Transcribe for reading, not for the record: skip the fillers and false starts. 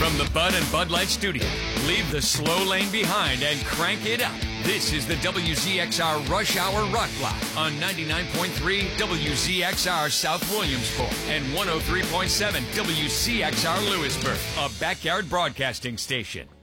From the Bud and Bud Light studio, leave the slow lane behind and crank it up. This is the WZXR Rush Hour Rock Block on 99.3 WZXR South Williamsport and 103.7 WCXR Lewisburg, a backyard broadcasting station.